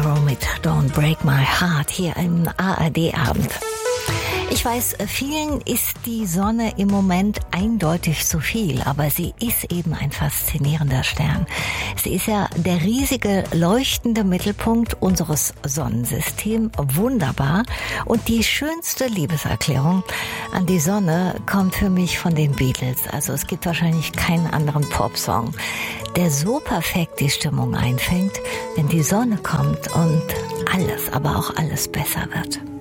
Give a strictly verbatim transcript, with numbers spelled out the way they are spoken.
Tomorrow mit Don't Break My Heart hier im A R D-Abend. Ich weiß, vielen ist die Sonne im Moment eindeutig zu viel, aber sie ist eben ein faszinierender Stern. Sie ist ja der riesige, leuchtende Mittelpunkt unseres Sonnensystems, wunderbar. Und die schönste Liebeserklärung an die Sonne kommt für mich von den Beatles. Also es gibt wahrscheinlich keinen anderen Popsong, der so perfekt die Stimmung einfängt, wenn die Sonne kommt und alles, aber auch alles besser wird.